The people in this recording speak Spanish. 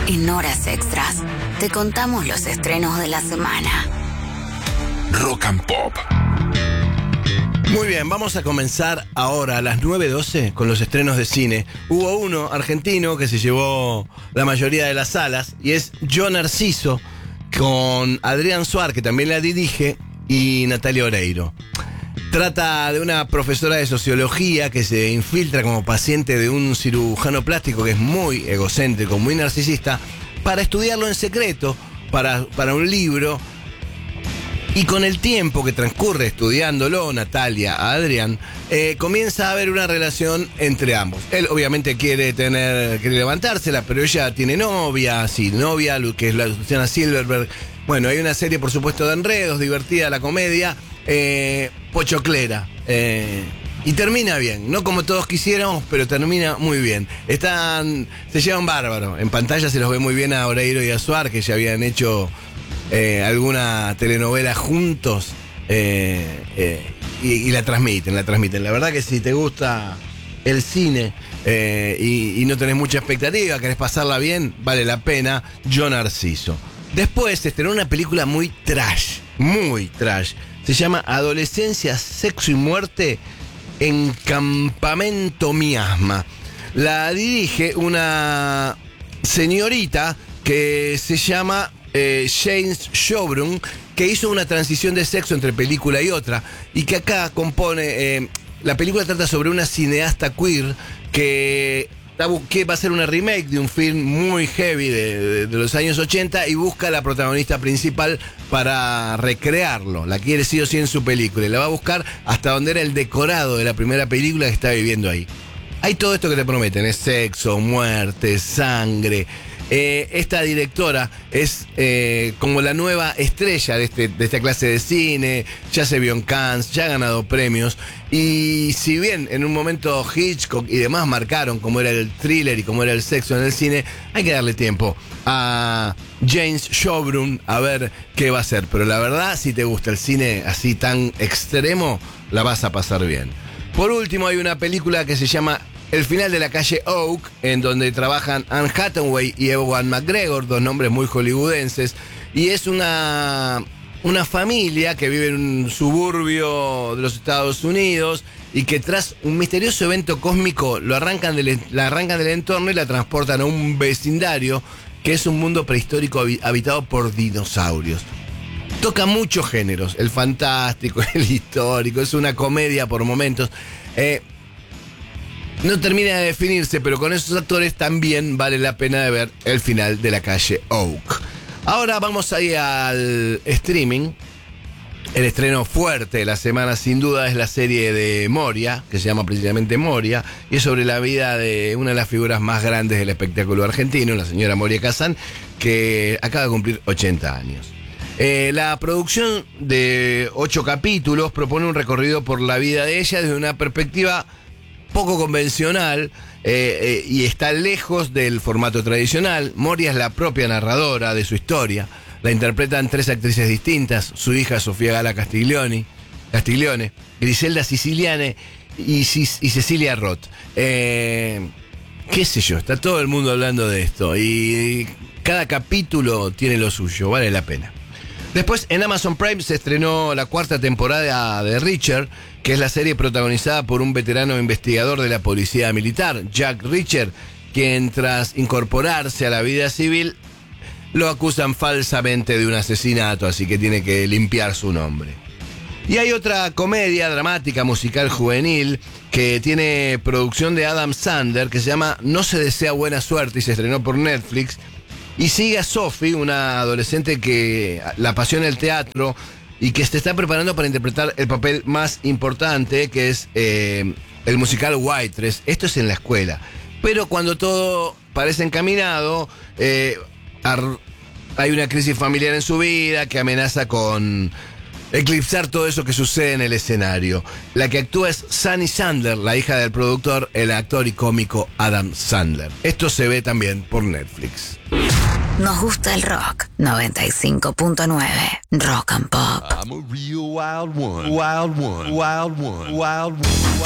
En Horas Extras, te contamos los estrenos de la semana. Rock and Pop. Muy bien, vamos a comenzar ahora a las 9:12 con los estrenos de cine. Hubo uno argentino que se llevó la mayoría de las salas y es Yo Narciso, con Adrián Suar, que también la dirige, y Natalia Oreiro. Trata de una profesora de sociología que se infiltra como paciente de un cirujano plástico que es muy egocéntrico, muy narcisista, para estudiarlo en secreto, para un libro. Y con el tiempo que transcurre estudiándolo, Natalia a Adrián, comienza a haber una relación entre ambos. Él obviamente quiere levantársela, pero ella tiene novia, que es la Luciana Silverberg. Bueno, hay una serie, por supuesto, de enredos, divertida la comedia, pochoclera. Y termina bien, no como todos quisiéramos, pero termina muy bien. Se llevan bárbaro. En pantalla se los ve muy bien a Oreiro y a Suar, que ya habían hecho alguna telenovela juntos, y la transmiten. La verdad que si te gusta el cine y no tenés mucha expectativa, querés pasarla bien, vale la pena. Yo Narciso. Después se estrenó una película muy trash. Se llama Adolescencia, Sexo y Muerte en Campamento Miasma. La dirige una señorita que se llama James Showroom, que hizo una transición de sexo entre película y otra, y que acá compone. La película trata sobre una cineasta queer que va a hacer una remake de un film muy heavy de los años 80 y busca a la protagonista principal para recrearlo. La quiere sí o sí en su película y la va a buscar hasta donde era el decorado de la primera película que está viviendo ahí. Hay todo esto que te prometen: es sexo, muerte, sangre. Esta directora es como la nueva estrella de esta clase de cine. Ya se vio en Cannes, ya ha ganado premios. Y si bien en un momento Hitchcock y demás marcaron cómo era el thriller y cómo era el sexo en el cine, hay que darle tiempo a James Showroom a ver qué va a hacer. Pero la verdad, si te gusta el cine así tan extremo, la vas a pasar bien. Por último, hay una película que se llama El final de la calle Oak, en donde trabajan Anne Hathaway y Ewan McGregor, dos nombres muy hollywoodenses, y es una familia que vive en un suburbio de los Estados Unidos y que tras un misterioso evento cósmico la arrancan del entorno y la transportan a un vecindario que es un mundo prehistórico habitado por dinosaurios. Toca muchos géneros, el fantástico, el histórico, es una comedia por momentos. No termina de definirse, pero con esos actores también vale la pena de ver El final de la calle Oak. Ahora vamos ahí al streaming. El estreno fuerte de la semana sin duda es la serie de Moria, que se llama precisamente Moria, y es sobre la vida de una de las figuras más grandes del espectáculo argentino, la señora Moria Kazan, que acaba de cumplir 80 años. La producción de 8 capítulos propone un recorrido por la vida de ella desde una perspectiva poco convencional, y está lejos del formato tradicional. Moria es la propia narradora de su historia. La interpretan 3 actrices distintas: su hija Sofía Gala Castiglione, Griselda Siciliane y Cecilia Roth. Qué sé yo, está todo el mundo hablando de esto y cada capítulo tiene lo suyo, vale la pena. Después, en Amazon Prime se estrenó la 4ª temporada de Reacher, que es la serie protagonizada por un veterano investigador de la policía militar, Jack Reacher, quien tras incorporarse a la vida civil lo acusan falsamente de un asesinato, así que tiene que limpiar su nombre. Y hay otra comedia dramática musical juvenil que tiene producción de Adam Sandler, que se llama No se desea buena suerte, y se estrenó por Netflix. Y sigue a Sophie, una adolescente que la apasiona el teatro y que se está preparando para interpretar el papel más importante, que es el musical Waitress. Esto es en la escuela. Pero cuando todo parece encaminado, hay una crisis familiar en su vida que amenaza con eclipsar todo eso que sucede en el escenario. La que actúa es Sunny Sandler, la hija del productor, el actor y cómico Adam Sandler. Esto se ve también por Netflix. Nos gusta el rock. 95.9 Rock and Pop. I'm a real wild one. Wild one. Wild one. Wild one.